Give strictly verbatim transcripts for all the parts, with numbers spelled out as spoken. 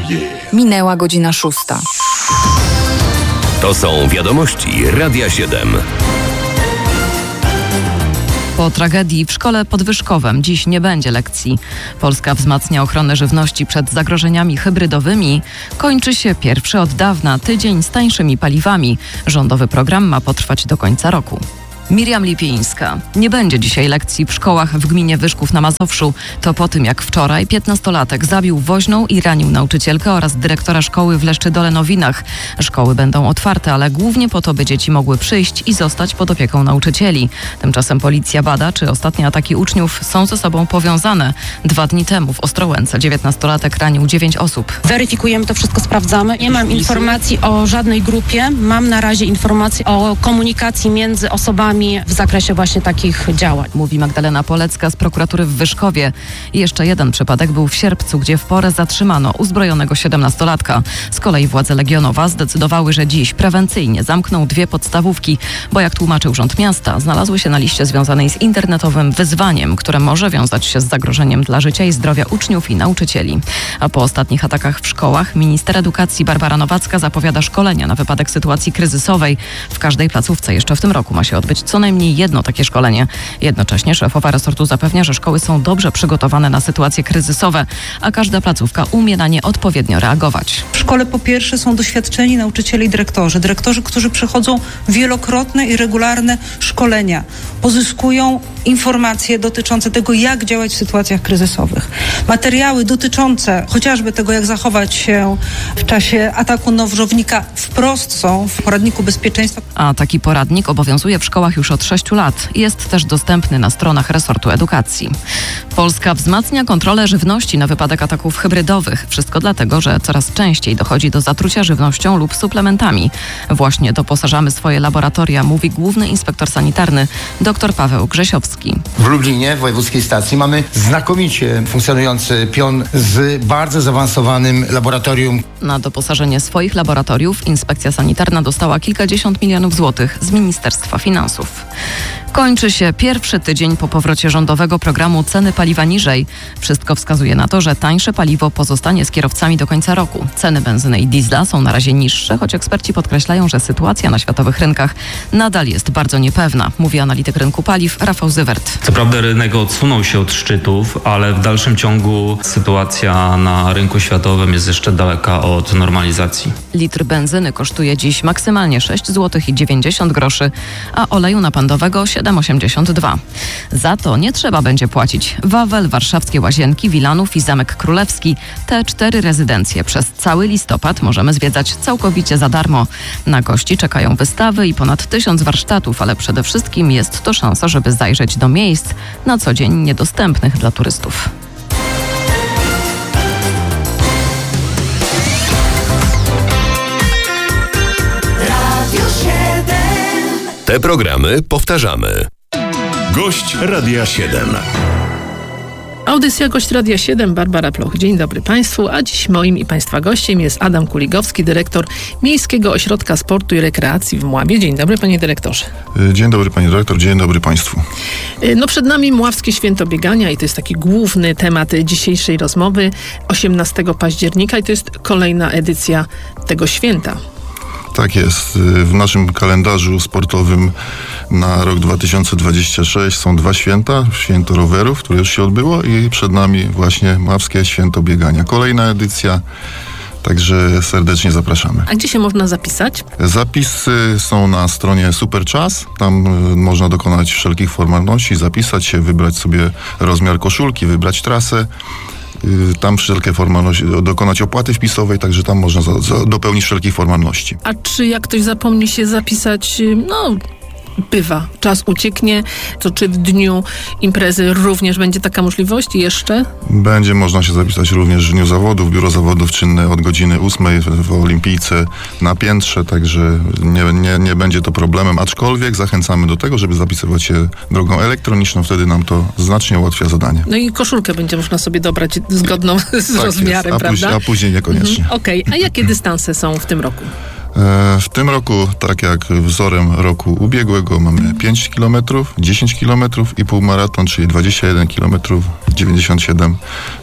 yeah. Minęła godzina szósta. To są wiadomości Radia siedem. Po tragedii w szkole pod Wyszkowem dziś nie będzie lekcji. Polska wzmacnia ochronę żywności przed zagrożeniami hybrydowymi. Kończy się pierwszy od dawna tydzień z tańszymi paliwami. Rządowy program ma potrwać do końca roku. Miriam Lipińska. Nie będzie dzisiaj lekcji w szkołach w gminie Wyszków na Mazowszu. To po tym, jak wczoraj piętnastolatek zabił woźną i ranił nauczycielkę oraz dyrektora szkoły w Leszczydole-Nowinach. Szkoły będą otwarte, ale głównie po to, by dzieci mogły przyjść i zostać pod opieką nauczycieli. Tymczasem policja bada, czy ostatnie ataki uczniów są ze sobą powiązane. Dwa dni temu w Ostrołęce dziewiętnastolatek ranił dziewięć osób. Weryfikujemy to wszystko, sprawdzamy. Nie mam informacji o żadnej grupie. Mam na razie informacje o komunikacji między osobami w zakresie właśnie takich działań. Mówi Magdalena Polecka z prokuratury w Wyszkowie. I jeszcze jeden przypadek był w sierpcu, gdzie w porę zatrzymano uzbrojonego siedemnastolatka. Z kolei władze Legionowa zdecydowały, że dziś prewencyjnie zamkną dwie podstawówki, bo jak tłumaczył Rząd Miasta, znalazły się na liście związanej z internetowym wyzwaniem, które może wiązać się z zagrożeniem dla życia i zdrowia uczniów i nauczycieli. A po ostatnich atakach w szkołach minister edukacji Barbara Nowacka zapowiada szkolenia na wypadek sytuacji kryzysowej. W każdej placówce jeszcze w tym roku ma się odbyć co najmniej jedno takie szkolenie. Jednocześnie szefowa resortu zapewnia, że szkoły są dobrze przygotowane na sytuacje kryzysowe, a każda placówka umie na nie odpowiednio reagować. W szkole po pierwsze są doświadczeni nauczyciele i dyrektorzy. Dyrektorzy, którzy przechodzą wielokrotne i regularne szkolenia. Pozyskują informacje dotyczące tego, jak działać w sytuacjach kryzysowych. Materiały dotyczące chociażby tego, jak zachować się w czasie ataku nożownika wprost są w poradniku bezpieczeństwa. A taki poradnik obowiązuje w szkołach już od sześciu lat. Jest też dostępny na stronach resortu edukacji. Polska wzmacnia kontrolę żywności na wypadek ataków hybrydowych. Wszystko dlatego, że coraz częściej dochodzi do zatrucia żywnością lub suplementami. Właśnie doposażamy swoje laboratoria, mówi główny inspektor sanitarny dr Paweł Grzesiowski. W Lublinie, w wojewódzkiej stacji, mamy znakomicie funkcjonujący pion z bardzo zaawansowanym laboratorium. Na doposażenie swoich laboratoriów inspekcja sanitarna dostała kilkadziesiąt milionów złotych z Ministerstwa Finansów. Kończy się pierwszy tydzień po powrocie rządowego programu Ceny paliwa niżej. Wszystko wskazuje na to, że tańsze paliwo pozostanie z kierowcami do końca roku. Ceny benzyny i diesla są na razie niższe, choć eksperci podkreślają, że sytuacja na światowych rynkach nadal jest bardzo niepewna, mówi analityk rynku paliw Rafał Zywert. Co prawda rynek odsunął się od szczytów, ale w dalszym ciągu sytuacja na rynku światowym jest jeszcze daleka od normalizacji. Litr benzyny kosztuje dziś maksymalnie sześć złotych i dziewięćdziesiąt groszy, a oleju napędowego siedem złotych osiemdziesiąt dwa. Za to nie trzeba będzie płacić. Wawel, warszawskie Łazienki, Wilanów i Zamek Królewski. Te cztery rezydencje przez cały listopad możemy zwiedzać całkowicie za darmo. Na gości czekają wystawy i ponad tysiąc warsztatów, ale przede wszystkim jest to szansa, żeby zajrzeć do miejsc na co dzień niedostępnych dla turystów. Te programy powtarzamy. Gość Radia siedem. Audycja Gość Radia siedem, Barbara Ploch. Dzień dobry Państwu, a dziś moim i Państwa gościem jest Adam Kuligowski, dyrektor Miejskiego Ośrodka Sportu i Rekreacji w Mławie. Dzień dobry, panie dyrektorze. Dzień dobry, panie dyrektor, dzień dobry Państwu. No przed nami Mławskie Święto Biegania i to jest taki główny temat dzisiejszej rozmowy. osiemnastego października i to jest kolejna edycja tego święta. Tak jest. W naszym kalendarzu sportowym na rok dwa tysiące dwudziesty szósty są dwa święta. Święto rowerów, które już się odbyło i przed nami właśnie Mławskie Święto Biegania. Kolejna edycja, także serdecznie zapraszamy. A gdzie się można zapisać? Zapisy są na stronie Superczas. Tam można dokonać wszelkich formalności, zapisać się, wybrać sobie rozmiar koszulki, wybrać trasę. Tam wszelkie formalności, dokonać opłaty wpisowej, także tam można za, za, dopełnić wszelkich formalności. A czy jak ktoś zapomni się zapisać, no bywa, czas ucieknie, to czy w dniu imprezy również będzie taka możliwość jeszcze? Będzie można się zapisać również w dniu zawodów. Biuro zawodów czynne od godziny ósmej w, w Olimpijce na piętrze, także nie, nie, nie będzie to problemem, aczkolwiek zachęcamy do tego, żeby zapisywać się drogą elektroniczną, wtedy nam to znacznie ułatwia zadanie. No i koszulkę będzie można sobie dobrać zgodną z tak rozmiarem, jest, a prawda? Później, a później niekoniecznie. Mhm, okej, okay. A jakie dystanse są w tym roku? W tym roku, tak jak wzorem roku ubiegłego, mamy pięć kilometrów, dziesięć kilometrów i półmaraton, czyli dwadzieścia jeden kilometrów, dziewięćdziesiąt siedem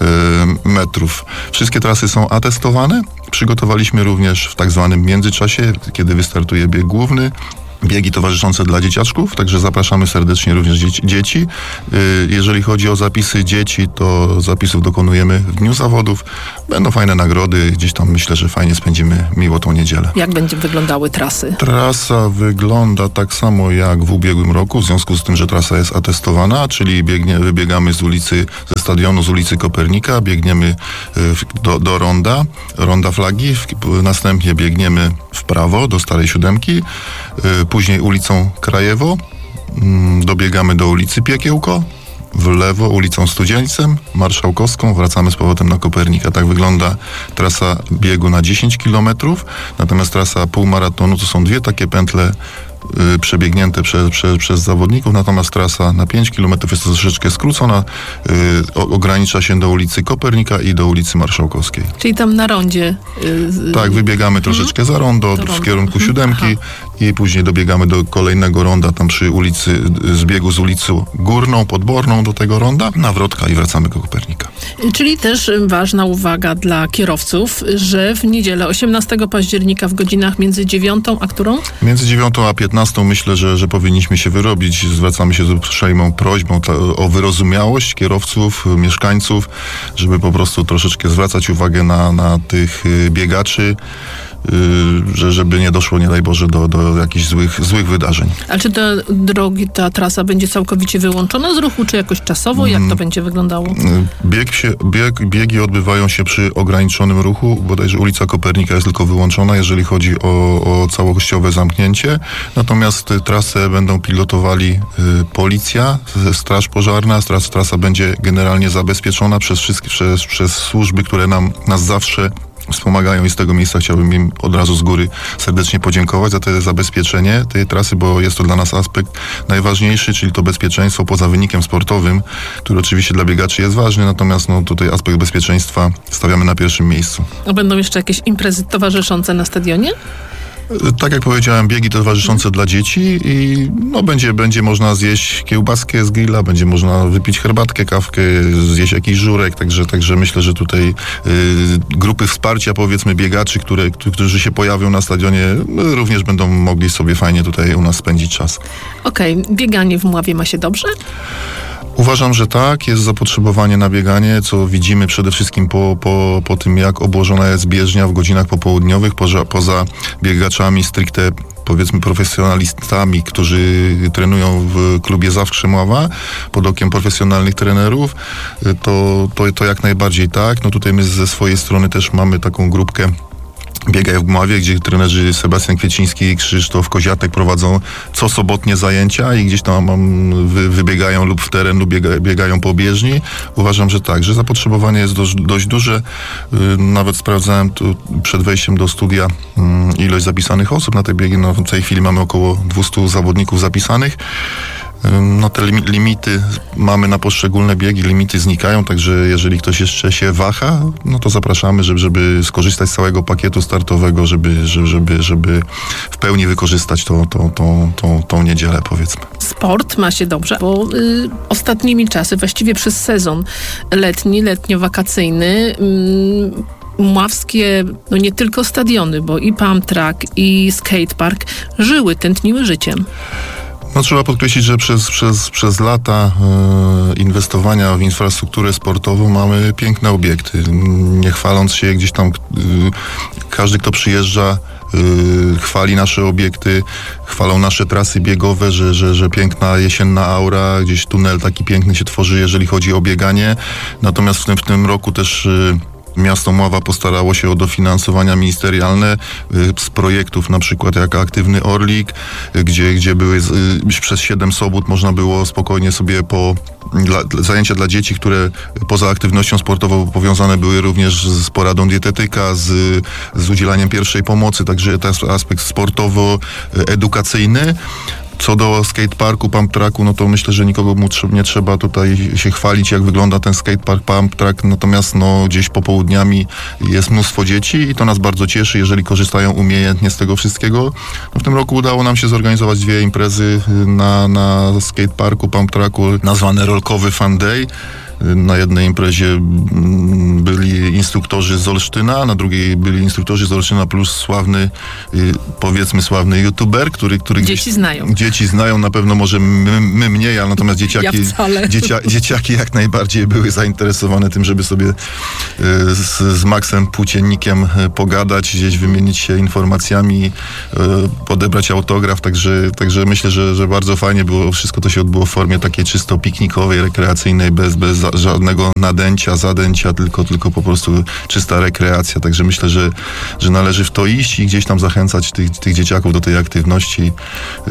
metrów. Wszystkie trasy są atestowane. Przygotowaliśmy również w tak zwanym międzyczasie, kiedy wystartuje bieg główny, biegi towarzyszące dla dzieciaczków, także zapraszamy serdecznie również dzieci. dzieci. Jeżeli chodzi o zapisy dzieci, to zapisów dokonujemy w dniu zawodów. Będą fajne nagrody, gdzieś tam myślę, że fajnie spędzimy miło tą niedzielę. Jak będzie wyglądały trasy? Trasa wygląda tak samo jak w ubiegłym roku, w związku z tym, że trasa jest atestowana, czyli biegnie, wybiegamy z ulicy, ze stadionu, z ulicy Kopernika, biegniemy do, do ronda, ronda flagi, następnie biegniemy w prawo do Starej Siódemki, później ulicą Krajewo, dobiegamy do ulicy Piekiełko, w lewo ulicą Studzieńcem, Marszałkowską, wracamy z powrotem na Kopernika. Tak wygląda trasa biegu na dziesięć kilometrów, natomiast trasa półmaratonu to są dwie takie pętle y, przebiegnięte przez, przez, przez zawodników, natomiast trasa na pięć kilometrów jest to troszeczkę skrócona, y, o, ogranicza się do ulicy Kopernika i do ulicy Marszałkowskiej. Czyli tam na rondzie. Y, tak, wybiegamy troszeczkę za rondo, rondo. w kierunku siódemki. Aha. I później dobiegamy do kolejnego ronda, tam przy ulicy, zbiegu z ulicą Górną, Podborną do tego ronda, nawrotka i wracamy do Kopernika. Czyli też ważna uwaga dla kierowców, że w niedzielę osiemnastego października w godzinach między dziewiątą a którą? Między dziewiątą a piętnastą myślę, że, że powinniśmy się wyrobić. Zwracamy się z uprzejmą prośbą o wyrozumiałość kierowców, mieszkańców, żeby po prostu troszeczkę zwracać uwagę na, na tych biegaczy, Yy, że żeby nie doszło, nie daj Boże, do, do jakichś złych, złych wydarzeń. A czy te drogi, ta trasa będzie całkowicie wyłączona z ruchu, czy jakoś czasowo? Jak to będzie wyglądało? Bieg się, bieg, biegi odbywają się przy ograniczonym ruchu, bodajże ulica Kopernika jest tylko wyłączona, jeżeli chodzi o, o całościowe zamknięcie. Natomiast trasę będą pilotowali y, policja, straż pożarna. Tras, trasa będzie generalnie zabezpieczona przez wszystkie, przez, przez służby, które nam, nas zawsze wspomagają i z tego miejsca chciałbym im od razu z góry serdecznie podziękować za to zabezpieczenie tej trasy, bo jest to dla nas aspekt najważniejszy, czyli to bezpieczeństwo poza wynikiem sportowym, który oczywiście dla biegaczy jest ważny, natomiast no, tutaj aspekt bezpieczeństwa stawiamy na pierwszym miejscu. A będą jeszcze jakieś imprezy towarzyszące na stadionie? Tak jak powiedziałem, biegi towarzyszące hmm. dla dzieci i no, będzie, będzie można zjeść kiełbaskę z grilla, będzie można wypić herbatkę, kawkę, zjeść jakiś żurek, także, także myślę, że tutaj y, grupy wsparcia, powiedzmy, biegaczy, które, którzy się pojawią na stadionie, no, również będą mogli sobie fajnie tutaj u nas spędzić czas. Okej, okay. Bieganie w Mławie ma się dobrze? Uważam, że tak, jest zapotrzebowanie na bieganie, co widzimy przede wszystkim po, po, po tym, jak obłożona jest bieżnia w godzinach popołudniowych, poza, poza biegaczami stricte, powiedzmy, profesjonalistami, którzy trenują w klubie Zawsze Mława pod okiem profesjonalnych trenerów, to, to, to jak najbardziej tak. No tutaj my ze swojej strony też mamy taką grupkę Biegaj w Mławie, gdzie trenerzy Sebastian Kwieciński i Krzysztof Koziatek prowadzą co sobotnie zajęcia i gdzieś tam wy, wybiegają lub w teren, lub biega, biegają po bieżni. Uważam, że tak, że zapotrzebowanie jest dość, dość duże. Nawet sprawdzałem tu przed wejściem do studia ilość zapisanych osób na te biegi. No, w tej chwili mamy około dwieście zawodników zapisanych. No te limity mamy na poszczególne biegi, limity znikają, także jeżeli ktoś jeszcze się waha, no to zapraszamy, żeby, żeby skorzystać z całego pakietu startowego, żeby, żeby, żeby w pełni wykorzystać to, to, to, to, tą niedzielę, powiedzmy. Sport ma się dobrze, bo y, ostatnimi czasy, właściwie przez sezon letni, letnio-wakacyjny, y, mławskie, no nie tylko stadiony, bo i pump track, i skatepark żyły, tętniły życiem. No trzeba podkreślić, że przez, przez, przez lata e, inwestowania w infrastrukturę sportową mamy piękne obiekty. Nie chwaląc się gdzieś tam, e, każdy, kto przyjeżdża, e, chwali nasze obiekty, chwalą nasze trasy biegowe, że, że, że piękna jesienna aura, gdzieś tunel taki piękny się tworzy, jeżeli chodzi o bieganie. Natomiast w tym, w tym roku też e, miasto Mława postarało się o dofinansowania ministerialne y, z projektów, na przykład jak Aktywny Orlik, y, gdzie, gdzie były y, przez siedem sobót można było spokojnie sobie po dla, dla, zajęcia dla dzieci, które poza aktywnością sportową powiązane były również z poradą dietetyka, z, z udzielaniem pierwszej pomocy, także to jest aspekt sportowo-edukacyjny. Co do skateparku, pump tracku, no to myślę, że nikogo mu trze- nie trzeba tutaj się chwalić, jak wygląda ten skatepark, pump track, natomiast no gdzieś popołudniami jest mnóstwo dzieci i to nas bardzo cieszy, jeżeli korzystają umiejętnie z tego wszystkiego. No w tym roku udało nam się zorganizować dwie imprezy na, na skateparku, pump tracku, nazwane Rolkowy Fun Day. Na jednej imprezie byli instruktorzy z Olsztyna, na drugiej byli instruktorzy z Olsztyna plus sławny, powiedzmy sławny youtuber, który... który dzieci gdzieś, znają. Dzieci znają, na pewno może my, my mniej, ale natomiast dzieciaki, ja dziecia, dzieciaki jak najbardziej były zainteresowane tym, żeby sobie z, z Maxem Płóciennikiem pogadać, gdzieś wymienić się informacjami, podebrać autograf, także, także myślę, że, że bardzo fajnie było, wszystko to się odbyło w formie takiej czysto piknikowej, rekreacyjnej, bez, bez żadnego nadęcia, zadęcia, tylko, tylko po prostu czysta rekreacja. Także myślę, że, że należy w to iść i gdzieś tam zachęcać tych, tych dzieciaków do tej aktywności.